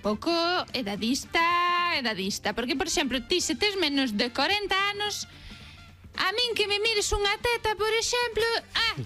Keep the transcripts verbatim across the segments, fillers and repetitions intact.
pouco edadista, edadista. Porque, por exemplo, ti se tes menos de corenta anos, a min que me mires unha teta, por exemplo, ah,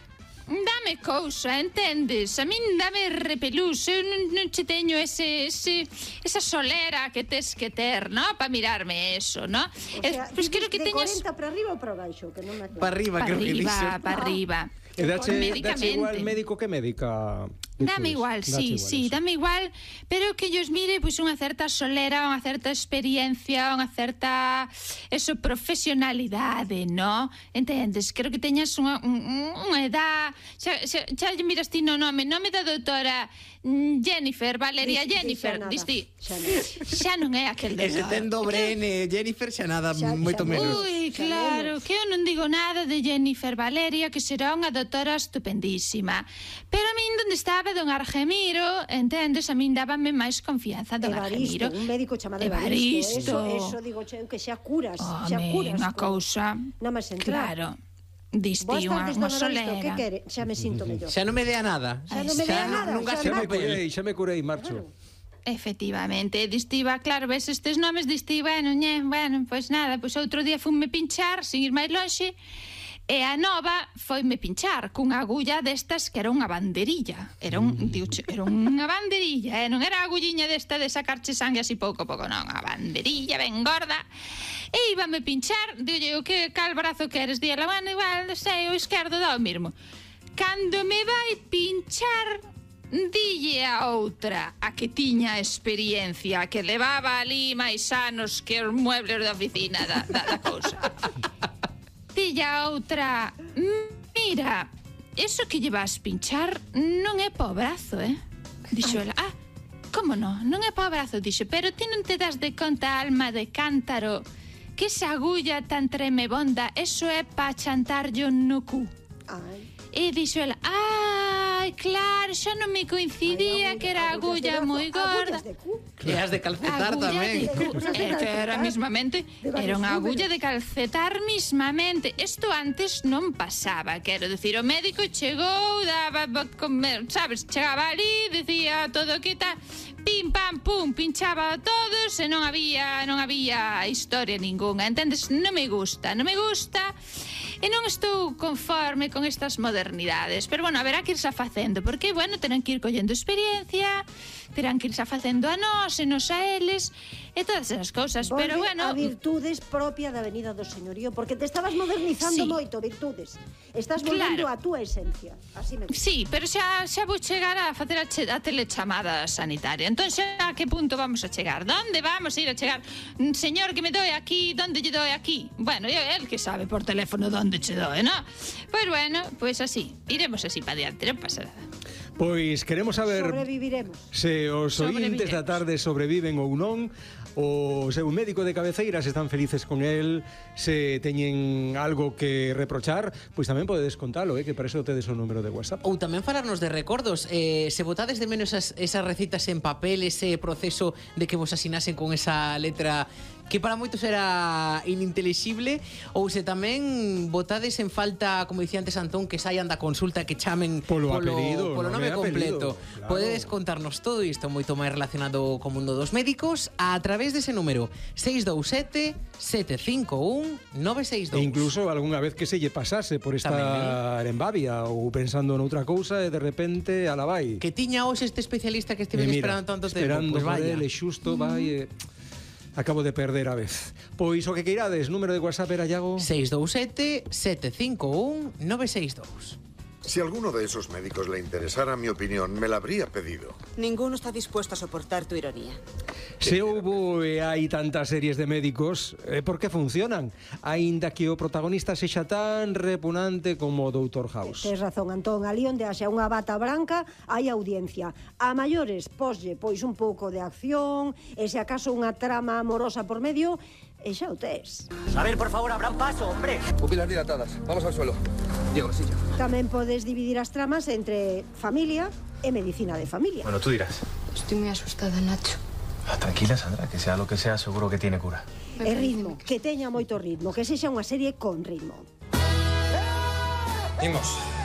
dame cousa, entendes? A min dame repelús, eu non, non che teño ese, ese, esa solera que tes que ter, ¿no? Para mirarme eso, ¿no? O sea, pues creo que de teñas... corenta para arriba ou para baixo? Que non me acuerdo. Para arriba, Pa creo que arriba, dice. pa arriba. E dache, Médicamente. dache igual médico que médica? Dame igual, Dache sí, igual sí, eso. dame igual, pero que ellos mire pois unha certa solera, unha certa experiencia, unha certa eso, profesionalidade, ¿no? Entendes? Creo que teñas unha, un, unha edad, xa, xa, xa lle miras ti no nome, nome da doutora Jennifer, Valeria Dis- Jennifer, dis- disti, xa nada. xa non é aquel Ese doutor. ten dobre N, Jennifer, xa nada, Xa- moito xa- menos. Ui, Xa claro, vemos. que eu non digo nada de Jennifer Valeria, que será unha doutora estupendísima. Pero a min onde estaba don Argemiro, entendes, a min dábame máis confianza don Evaristo, Argemiro. un médico chamado Evaristo. Evaristo. Eso, eso digo che, que xa curas, xa Home, curas. unha con- cousa. Nada máis entrar. Claro. Diste Boas unha, tardes, unha don Evaristo, que solera. quere? Xa me sinto mellor. Xa non me dea nada. Xa non me dea nada, nunca xa se Xa non. me curei, xa me curei, marcho. Efectivamente, distiva, claro, ves estes nomes, distiva, bueno, ñe, bueno, pois nada, pois outro día funme pinchar, sin ir máis lonxe, e a nova foime pinchar cunha agulla destas que era unha banderilla. Era un, diuche, era unha banderilla, eh? Non era a agulliña desta de sacarche sangue así pouco a pouco, non, a banderilla ben gorda. E íbame pinchar, digo, o que cal brazo queres? Dí ela, bueno, igual, non sei, o esquerdo dá o mismo. Cando me vai pinchar, dille a outra, a que tiña experiencia, que levaba ali máis anos que os muebles da oficina da, da, da cousa. Dille a outra, mira, eso que llevas pinchar non é po brazo, eh? Dixo ela, ah, como non? Non é po brazo, dixo, pero ti non te das de conta, alma de cántaro, que esa agulla tan tremebonda, eso é pa chantarllo no cu. Ai. E dixo ela, ai, claro, xa non me coincidía Ai, que era agulla moi gorda. Agullas de cu. Que has de calcetar Agulla tamén. de cu, Agullas de é que era calcetar. mismamente, De varios era unha números. agulla de calcetar mismamente. Isto antes non pasaba, quero decir, o médico chegou, daba pa comer, sabes, chegaba ali, decía todo que tal, pim pam pum, pinchaba a todos e non había, non había historia ningunha, entendes? Non me gusta, non me gusta. E non estou conforme con estas modernidades. Pero, bueno, haberá que irse facendo, porque, bueno, terán que ir collendo experiencia, terán que irse facendo a nós, e nos a eles, e todas esas cousas. Volve Pero, bueno... a virtudes propia da Avenida do Señorío, porque te estabas modernizando Sí. moito, virtudes. Estás volvendo Claro. a túa esencia. Así me gusta. Sí, pero xa, xa vou chegar a facer a, che, a telechamada sanitaria. Entón, xa a que punto vamos a chegar? Donde vamos a ir a chegar? Mm, Señor, que me doe aquí, donde lle doe aquí? Bueno, eu, el que sabe por teléfono donde che doe, ¿no? Pois bueno, pois así, iremos así para diante, non pasa nada. Pois queremos saber Sobreviviremos. se os ointes da tarde sobreviven ou non, o seu médico de cabeceira se están felices con el, se teñen algo que reprochar, pois tamén podedes contalo, eh, que para eso tedes o número de WhatsApp. Ou tamén falarnos de recordos, eh, se botades de menos esas, esas recitas en papel, ese proceso de que vos asinasen con esa letra que para moitos era inintelixible, ou se tamén botades en falta, como dicía antes Antón, que saian da consulta, que chamen Polo apelido, polo nome nome e apelido, completo. claro. Podedes contarnos todo isto moito máis relacionado co mundo dos médicos a través dese número seis dous sete, sete cinco un, nove seis E dous. incluso algunha vez que se lle pasase por estar en babia ou pensando noutra cousa e de repente a la vai. Que tiña hoxe este especialista que E estiven mira, esperando tanto tempo. esperando Pois por vaya. ele, xusto vai e acabo de perder a vez. Pois o que queirades, número de WhatsApp era Iago. seis dous sete, sete cinco un, nove seis dous. Si alguno de esos médicos le interesara mi opinión, me la habría pedido. Ninguno está dispuesto a soportar tu ironía. Se houbo e hai tantas series de médicos, é porque funcionan, aínda que o protagonista sexa tan repugnante como o doutor House. Tes razón, Antón, ali onde haxa unha bata branca hai audiencia. A maiores, poslle pois un pouco de acción, e se acaso unha trama amorosa por medio, e xa o tes. A ver, por favor, abran paso, hombre. Pupilas dilatadas. Vamos al suelo. Diego, la silla. Tamén podes dividir as tramas entre familia e medicina de familia. Bueno, tú dirás. Estoy muy asustada, Nacho. Ah, tranquila, Sandra, que sea lo que sea, seguro que tiene cura. E ritmo, que teña moito ritmo, que sexa unha serie con ritmo. Imos.